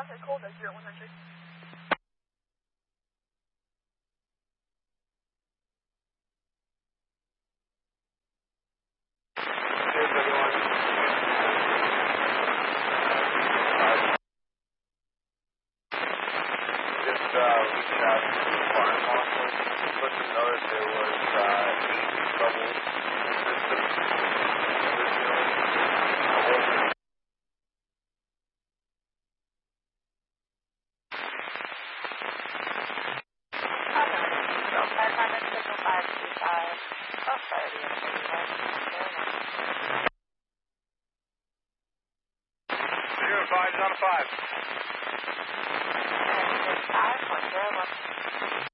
traffic, hold at 0100. Reached out to the fire marshal, let them know that there was trouble in the system. Five is on a 5.